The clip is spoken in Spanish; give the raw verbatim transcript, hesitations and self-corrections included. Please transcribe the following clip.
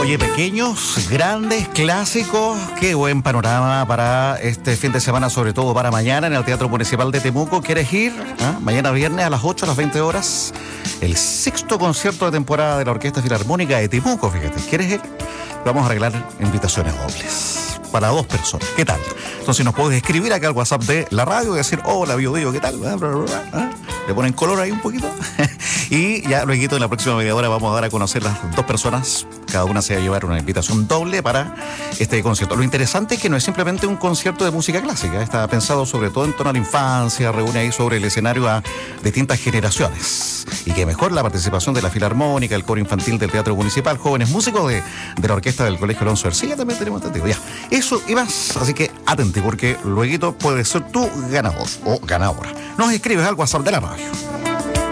Oye, pequeños, grandes, clásicos, qué buen panorama para este fin de semana, sobre todo para mañana en el Teatro Municipal de Temuco. ¿Quieres ir? ¿Ah? Mañana viernes a las ocho, a las veinte horas, el sexto concierto de temporada de la Orquesta Filarmónica de Temuco, fíjate. ¿Quieres ir? Vamos a arreglar invitaciones dobles para dos personas. ¿Qué tal? Entonces nos puedes escribir acá al WhatsApp de la radio y decir, hola, Bio Bio, ¿qué tal? ¿Ah? Le ponen color ahí un poquito. Y ya luego en la próxima media hora vamos a dar a conocer las dos personas. Cada una se va a llevar una invitación doble para este concierto. Lo interesante es que no es simplemente un concierto de música clásica. Está pensado sobre todo en torno a la infancia, reúne ahí sobre el escenario a distintas generaciones. Y que mejor la participación de la Filarmónica, el coro infantil del Teatro Municipal, jóvenes músicos de, de la orquesta del Colegio Alonso Ercilla, también tenemos entendido. Ya, eso y más. Así que atente, porque luego puede ser tu ganador o ganadora. Nos escribes al WhatsApp de la radio.